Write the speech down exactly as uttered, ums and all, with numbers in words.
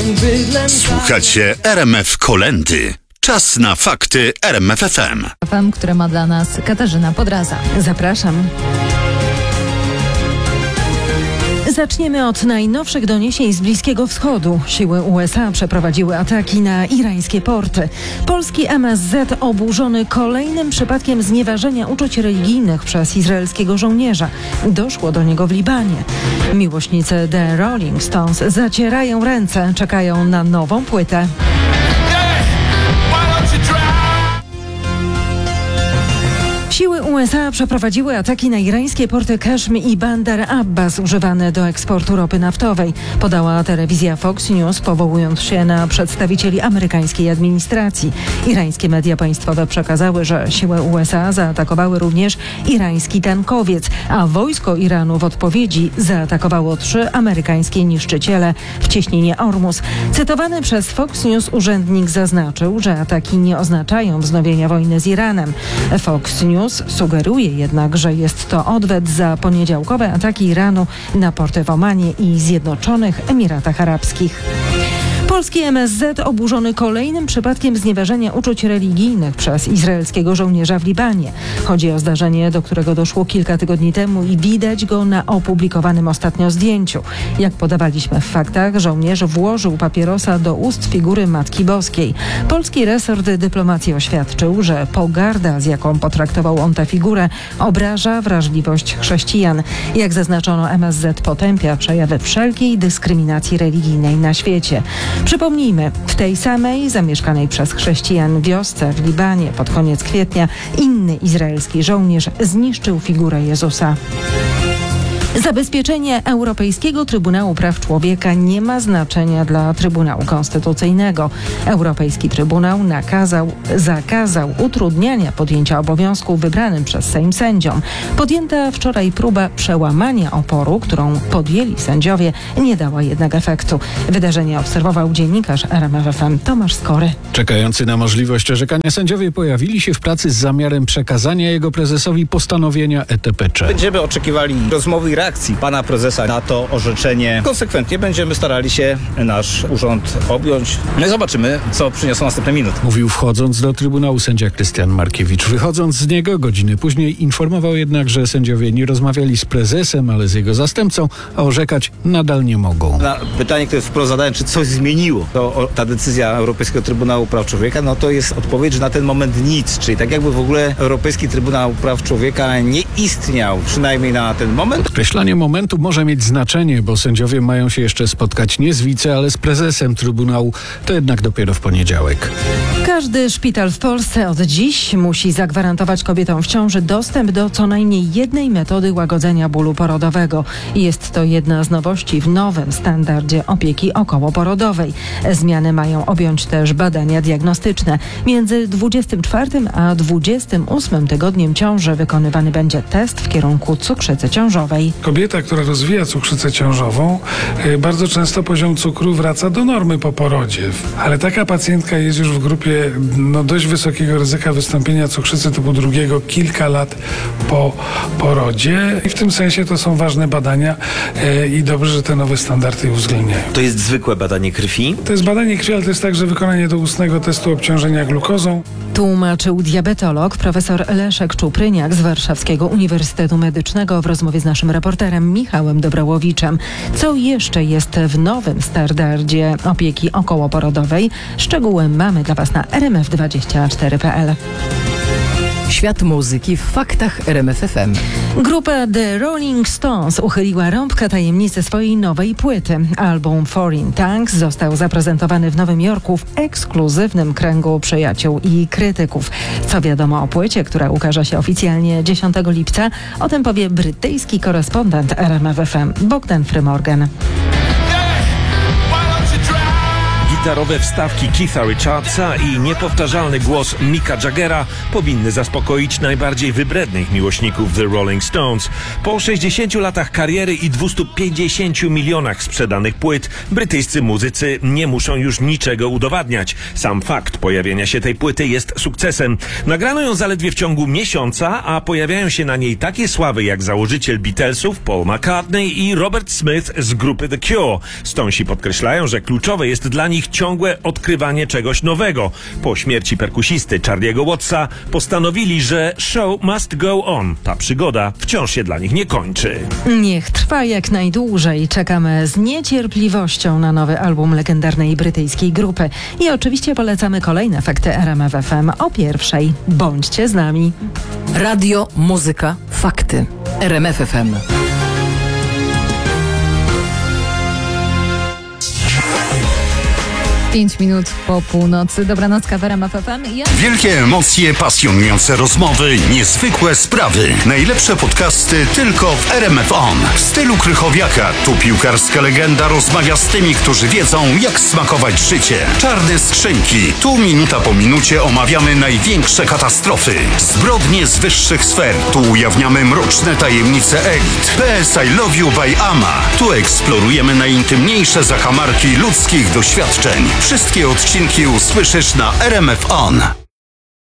Słuchacie R M F Kolędy. Czas na fakty R M F F M. F M, które ma dla nas Katarzyna Podraza. Zapraszam. Zaczniemy od najnowszych doniesień z Bliskiego Wschodu. Siły U S A przeprowadziły ataki na irańskie porty. Polski M S Z oburzony kolejnym przypadkiem znieważenia uczuć religijnych przez izraelskiego żołnierza. Doszło do niego w Libanie. Miłośnicy The Rolling Stones zacierają ręce, czekają na nową płytę. Siły U S A przeprowadziły ataki na irańskie porty Kaszm i Bandar Abbas używane do eksportu ropy naftowej, podała telewizja Fox News, powołując się na przedstawicieli amerykańskiej administracji. Irańskie media państwowe przekazały, że siły U S A zaatakowały również irański tankowiec, a wojsko Iranu w odpowiedzi zaatakowało trzy amerykańskie niszczyciele w cieśninie Ormus. Cytowany przez Fox News urzędnik zaznaczył, że ataki nie oznaczają wznowienia wojny z Iranem. Fox News sugeruje jednak, że jest to odwet za poniedziałkowe ataki Iranu na porty w Omanie i Zjednoczonych Emiratach Arabskich. Polski M S Z oburzony kolejnym przypadkiem znieważenia uczuć religijnych przez izraelskiego żołnierza w Libanie. Chodzi o zdarzenie, do którego doszło kilka tygodni temu i widać go na opublikowanym ostatnio zdjęciu. Jak podawaliśmy w faktach, żołnierz włożył papierosa do ust figury Matki Boskiej. Polski resort dyplomacji oświadczył, że pogarda, z jaką potraktował on tę figurę, obraża wrażliwość chrześcijan. Jak zaznaczono, M S Z potępia przejawy wszelkiej dyskryminacji religijnej na świecie. Przypomnijmy, w tej samej zamieszkanej przez chrześcijan wiosce w Libanie pod koniec kwietnia inny izraelski żołnierz zniszczył figurę Jezusa. Zabezpieczenie Europejskiego Trybunału Praw Człowieka nie ma znaczenia dla Trybunału Konstytucyjnego. Europejski Trybunał nakazał, zakazał utrudniania podjęcia obowiązków wybranym przez Sejm sędziom. Podjęta wczoraj próba przełamania oporu, którą podjęli sędziowie, nie dała jednak efektu. Wydarzenie obserwował dziennikarz R M F F M Tomasz Skory. Czekający na możliwość orzekania sędziowie pojawili się w pracy z zamiarem przekazania jego prezesowi postanowienia E T P C. Będziemy oczekiwali rozmowy i reakcji pana prezesa na to orzeczenie. Konsekwentnie będziemy starali się nasz urząd objąć. No i zobaczymy, co przyniosą następne minuty. Mówił wchodząc do Trybunału sędzia Krystian Markiewicz. Wychodząc z niego godziny później informował jednak, że sędziowie nie rozmawiali z prezesem, ale z jego zastępcą, a orzekać nadal nie mogą. Na pytanie, które wprost zadałem, czy coś zmieniło, to o, ta decyzja Europejskiego Trybunału Praw Człowieka, no to jest odpowiedź, że na ten moment nic. Czyli tak jakby w ogóle Europejski Trybunał Praw Człowieka nie istniał, przynajmniej na ten moment. Podkreślanie momentu może mieć znaczenie, bo sędziowie mają się jeszcze spotkać nie z wice, ale z prezesem Trybunału. To jednak dopiero w poniedziałek. Każdy szpital w Polsce od dziś musi zagwarantować kobietom w ciąży dostęp do co najmniej jednej metody łagodzenia bólu porodowego. Jest to jedna z nowości w nowym standardzie opieki okołoporodowej. Zmiany mają objąć też badania diagnostyczne. Między dwudziestym czwartym a dwudziestym ósmym tygodniem ciąży wykonywany będzie test w kierunku cukrzycy ciążowej. Kobieta, która rozwija cukrzycę ciążową, bardzo często poziom cukru wraca do normy po porodzie. Ale taka pacjentka jest już w grupie no, dość wysokiego ryzyka wystąpienia cukrzycy typu drugiego kilka lat po porodzie. I w tym sensie to są ważne badania e, i dobrze, że te nowe standardy je uwzględniają. To jest zwykłe badanie krwi? To jest badanie krwi, ale to jest także wykonanie doustnego testu obciążenia glukozą. Tłumaczył diabetolog profesor Leszek Czupryniak z Warszawskiego Uniwersytetu Medycznego w rozmowie z naszym reporterem Michałem Dobrałowiczem. Co jeszcze jest w nowym standardzie opieki okołoporodowej? Szczegóły mamy dla Was na R M F dwadzieścia cztery kropka p l. Świat muzyki w faktach R M F F M. Grupa The Rolling Stones uchyliła rąbka tajemnicy swojej nowej płyty. Album Foreign Tongues został zaprezentowany w Nowym Jorku w ekskluzywnym kręgu przyjaciół i krytyków. Co wiadomo o płycie, która ukaże się oficjalnie dziesiątego lipca, o tym powie brytyjski korespondent R M F F M Bogdan Frymorgan. gitarowe wstawki Keitha Richardsa i niepowtarzalny głos Micka Jaggera powinny zaspokoić najbardziej wybrednych miłośników The Rolling Stones. Po sześćdziesięciu latach kariery i dwustu pięćdziesięciu milionach sprzedanych płyt, brytyjscy muzycy nie muszą już niczego udowadniać. Sam fakt pojawienia się tej płyty jest sukcesem. Nagrano ją zaledwie w ciągu miesiąca, a pojawiają się na niej takie sławy jak założyciel Beatlesów Paul McCartney i Robert Smith z grupy The Cure. Stonesi podkreślają, że kluczowe jest dla nich ciągłe odkrywanie czegoś nowego. Po śmierci perkusisty Charlie'ego Wattsa postanowili, że show must go on. Ta przygoda wciąż się dla nich nie kończy. Niech trwa jak najdłużej. Czekamy z niecierpliwością na nowy album legendarnej brytyjskiej grupy. I oczywiście polecamy kolejne fakty R M F F M o pierwszej. Bądźcie z nami. Radio, muzyka, fakty. R M F F M. Pięć minut po północy. Dobranocka w R M F F M. Ja... Wielkie emocje, pasjonujące rozmowy, niezwykłe sprawy. Najlepsze podcasty tylko w R M F On. W stylu Krychowiaka. Tu piłkarska legenda rozmawia z tymi, którzy wiedzą, jak smakować życie. Czarne skrzynki. Tu minuta po minucie omawiamy największe katastrofy. Zbrodnie z wyższych sfer. Tu ujawniamy mroczne tajemnice elit. P S I Love You by Ama. Tu eksplorujemy najintymniejsze zakamarki ludzkich doświadczeń. Wszystkie odcinki usłyszysz na R M F On.